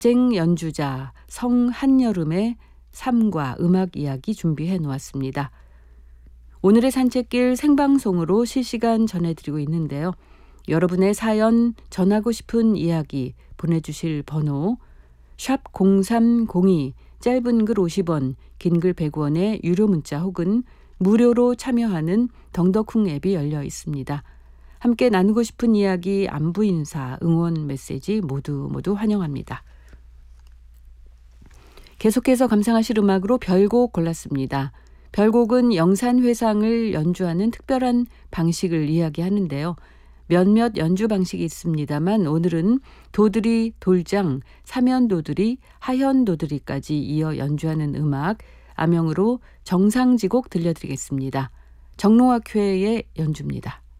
쟁 연주자 성한여름의 삶과 음악 이야기 준비해 놓았습니다. 오늘의 산책길 생방송으로 실시간 전해드리고 있는데요. 여러분의 사연, 전하고 싶은 이야기 보내주실 번호 샵 0302, 짧은 글 50원, 긴 글 100원의 유료 문자 혹은 무료로 참여하는 덩더쿵 앱이 열려 있습니다. 함께 나누고 싶은 이야기, 안부 인사, 응원 메시지 모두 환영합니다. 계속해서 감상하실 음악으로 별곡 골랐습니다. 별곡은 영산회상을 연주하는 특별한 방식을 이야기하는데요. 몇몇 연주 방식이 있습니다만 오늘은 도드리, 돌장, 사면도드리, 하현도드리까지 이어 연주하는 음악, 암영으로 정상지곡 들려드리겠습니다. 정로학회의 연주입니다.